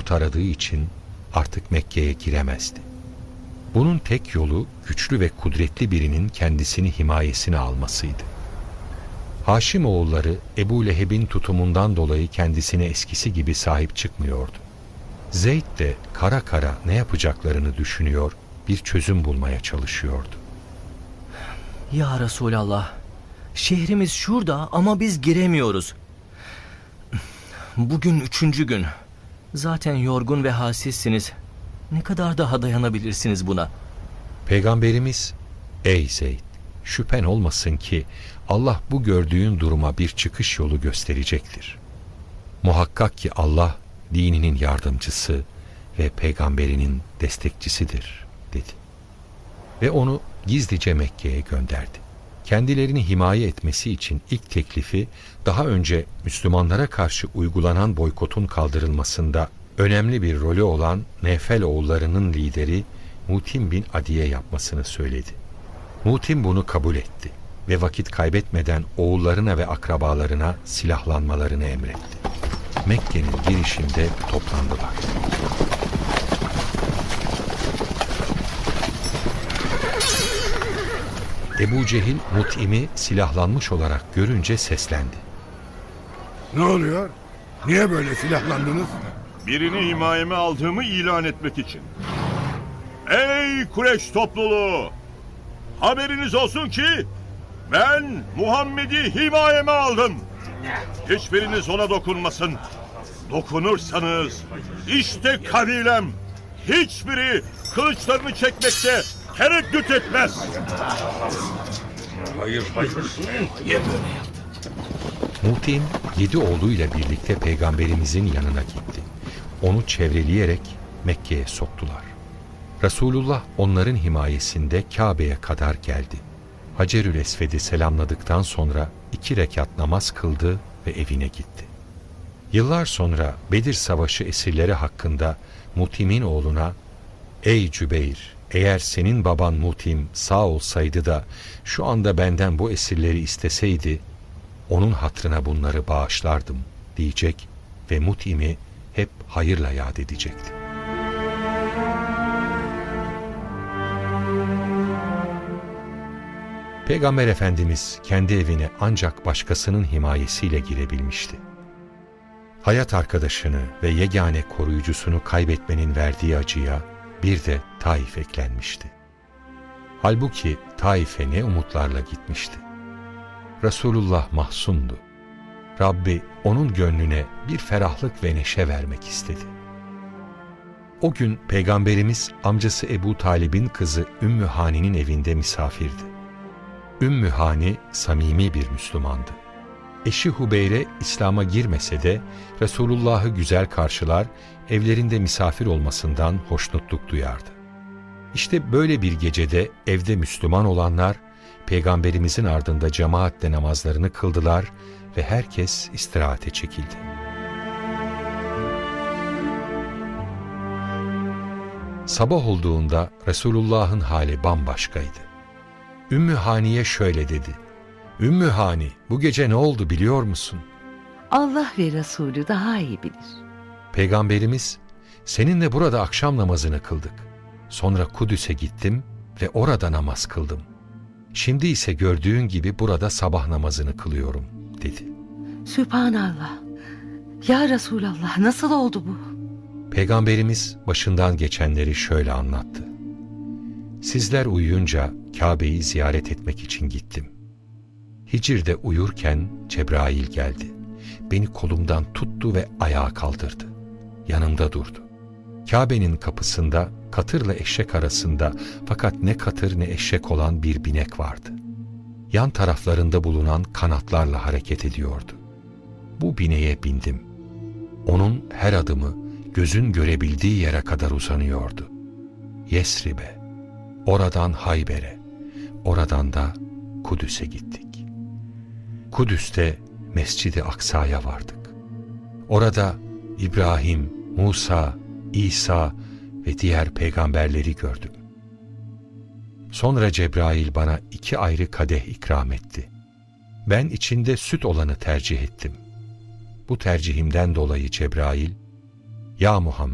yurt aradığı için artık Mekke'ye giremezdi. Bunun tek yolu güçlü ve kudretli birinin kendisini himayesine almasıydı. Haşim oğulları Ebu Leheb'in tutumundan dolayı kendisine eskisi gibi sahip çıkmıyordu. Zeyd de kara kara ne yapacaklarını düşünüyor, bir çözüm bulmaya çalışıyordu. Ya Resulallah, şehrimiz şurada ama biz giremiyoruz. Bugün 3. gün. Zaten yorgun ve halsizsiniz. Ne kadar daha dayanabilirsiniz buna? Peygamberimiz, ey Zeyd, şüphen olmasın ki Allah bu gördüğün duruma bir çıkış yolu gösterecektir. Muhakkak ki Allah dininin yardımcısı ve peygamberinin destekçisidir, dedi. Ve onu gizlice Mekke'ye gönderdi. Kendilerini himaye etmesi için ilk teklifi daha önce Müslümanlara karşı uygulanan boykotun kaldırılmasında önemli bir rolü olan Nefel oğullarının lideri Mutim bin Adi'ye yapmasını söyledi. Mutim bunu kabul etti ve vakit kaybetmeden oğullarına ve akrabalarına silahlanmalarını emretti. Mekke'nin girişinde toplandılar. Ebu Cehil Mut'im'i silahlanmış olarak görünce seslendi. Ne oluyor? Niye böyle silahlandınız? Birini himayeme aldığımı ilan etmek için. Ey Kureyş topluluğu! Haberiniz olsun ki ben Muhammed'i himayeme aldım. Hiçbiriniz ona dokunmasın. Dokunursanız işte kabilem hiçbiri kılıçlarını çekmekte tereddüt etmez. Hayır. Mutim 7 oğluyla birlikte peygamberimizin yanına gitti. Onu çevreleyerek Mekke'ye soktular. Resulullah onların himayesinde Kabe'ye kadar geldi. Hacerül Esved'i selamladıktan sonra 2 rekat namaz kıldı ve evine gitti. Yıllar sonra Bedir Savaşı esirleri hakkında Mutim'in oğluna, ''Ey Cübeyr, eğer senin baban Mutim sağ olsaydı da şu anda benden bu esirleri isteseydi, onun hatırına bunları bağışlardım.'' diyecek ve Mutim'i hep hayırla yad edecekti. Peygamber Efendimiz kendi evine ancak başkasının himayesiyle girebilmişti. Hayat arkadaşını ve yegane koruyucusunu kaybetmenin verdiği acıya bir de Taif eklenmişti. Halbuki Taif'e ne umutlarla gitmişti. Resulullah mahzundu. Rabbi onun gönlüne bir ferahlık ve neşe vermek istedi. O gün Peygamberimiz amcası Ebu Talib'in kızı Ümmü Hani'nin evinde misafirdi. Ümmü Hani samimi bir Müslümandı. Eşi Hubeyre İslam'a girmese de Resulullah'ı güzel karşılar, evlerinde misafir olmasından hoşnutluk duyardı. İşte böyle bir gecede evde Müslüman olanlar Peygamberimizin ardında cemaatle namazlarını kıldılar ve herkes istirahate çekildi. Sabah olduğunda Resulullah'ın hali bambaşkaydı. Ümmü Hani'ye şöyle dedi: ''Ümmü Hani, bu gece ne oldu biliyor musun?'' Allah ve Resulü daha iyi bilir. Peygamberimiz, ''Seninle burada akşam namazını kıldık. Sonra Kudüs'e gittim ve orada namaz kıldım. Şimdi ise gördüğün gibi burada sabah namazını kılıyorum.'' dedi. Sübhanallah. Ya Resulallah, nasıl oldu bu? Peygamberimiz başından geçenleri şöyle anlattı. Sizler uyuyunca Kabe'yi ziyaret etmek için gittim. Hicr'de uyurken Cebrail geldi. Beni kolumdan tuttu ve ayağa kaldırdı. Yanımda durdu. Kabe'nin kapısında katırla eşek arasında fakat ne katır ne eşek olan bir binek vardı. Yan taraflarında bulunan kanatlarla hareket ediyordu. Bu bineğe bindim. Onun her adımı gözün görebildiği yere kadar uzanıyordu. Yesrib'e, oradan Hayber'e, oradan da Kudüs'e gittik. Kudüs'te Mescid-i Aksa'ya vardık. Orada İbrahim, Musa, İsa ve diğer peygamberleri gördüm. Sonra Cebrail bana 2 ayrı kadeh ikram etti. Ben içinde süt olanı tercih ettim. Bu tercihimden dolayı Cebrail, ''Ya Muhammed,